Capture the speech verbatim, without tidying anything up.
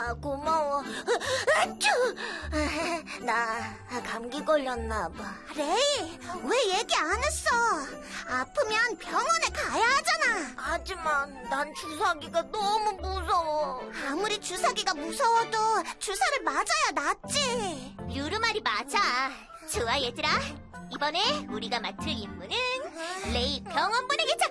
아, 고마워. 아쭈! 나 감기 걸렸나 봐. 레이, 왜 얘기 안 했어? 아프면 병원에 가야 하잖아. 하지만 난 주사기가 너무 무서워. 아무리 주사기가 무서워도 주사를 맞아야 낫지. 류루 말이 맞아. 좋아, 얘들아. 이번에 우리가 맡을 임무는 레이 병원 보내기